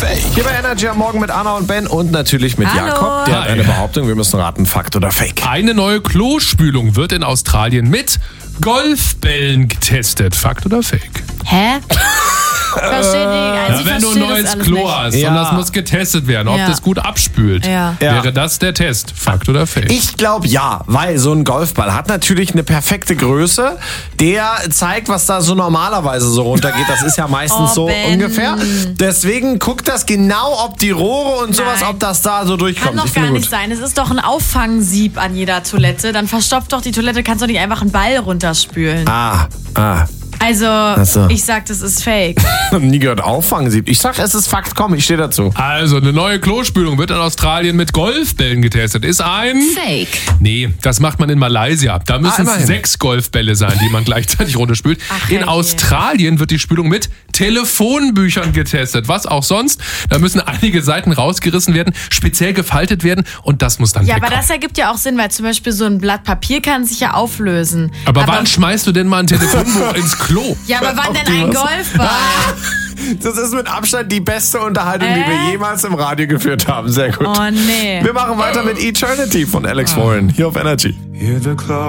Fake? Hier bei Energy am Morgen mit Anna und Ben und natürlich mit Hallo. Jakob. Der hat eine Behauptung, wir müssen raten, Fakt oder Fake. Eine neue Klospülung wird in Australien mit Golfbällen getestet. Fakt oder Fake? Hä? Verstehe nicht. Also ich Wenn du ein verstehe das neues alles Klo nicht. hast Ja. und das muss getestet werden, ob Ja. das gut abspült, Ja. wäre das der Test. Fakt oder Fake? Ich glaube ja, weil so ein Golfball hat natürlich eine perfekte Größe. Der zeigt, was da so normalerweise so runtergeht. Das ist ja meistens Oh, so Ben. ungefähr. Deswegen guckt das genau, ob die Rohre und sowas, Nein. ob das da so durchkommt. Kann doch Ich finde gar gut. nicht sein. Es ist doch ein Auffangsieb an jeder Toilette. Dann verstopft doch die Toilette. Kannst doch nicht einfach einen Ball runterspülen. Ah. Also, so. ich sag, das ist fake. Nie gehört Auffangsieb. Ich sag, es ist Fakt. Komm, ich stehe dazu. Also, eine neue Klospülung wird in Australien mit Golfbällen getestet. Ist ein... Fake. Nee, das macht man in Malaysia. Da müssen es immerhin. 6 Golfbälle sein, die man gleichzeitig runterspült. Ach, In herrje. Australien wird die Spülung mit Telefonbüchern getestet. Was auch sonst. Da müssen einige Seiten rausgerissen werden, speziell gefaltet werden und das muss dann Ja, aber wegkommen. das ergibt ja auch Sinn, weil zum Beispiel so ein Blatt Papier kann sich ja auflösen. Aber wann schmeißt du denn mal ein Telefonbuch ins Klo? Ja, aber wann denn ein Golfball? Das ist mit Abstand die beste Unterhaltung, die wir jemals im Radio geführt haben. Sehr gut. Oh, nee. Wir machen weiter mit Eternity von Alex Warren hier auf Energy. Hear the clock